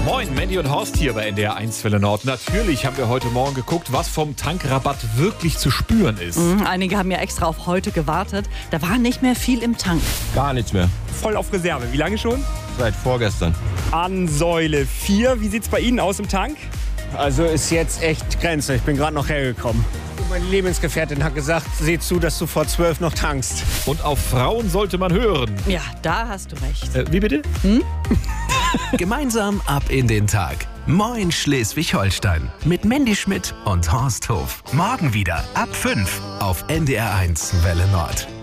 Moin, Mandy und Horst hier bei NDR 1 Welle Nord. Natürlich haben wir heute Morgen geguckt, was vom Tankrabatt wirklich zu spüren ist. Einige haben ja extra auf heute gewartet. Da war nicht mehr viel im Tank. Gar nichts mehr. Voll auf Reserve. Wie lange schon? Seit vorgestern. An Säule 4. Wie sieht's bei Ihnen aus im Tank? Also ist jetzt echt Grenze. Ich bin gerade noch hergekommen. Meine Lebensgefährtin hat gesagt, seh zu, dass du vor 12 noch tankst. Und auf Frauen sollte man hören. Ja, da hast du recht. Wie bitte? Gemeinsam ab in den Tag. Moin Schleswig-Holstein. Mit Mandy Schmidt und Horst Hof. Morgen wieder ab 5 auf NDR 1 Welle Nord.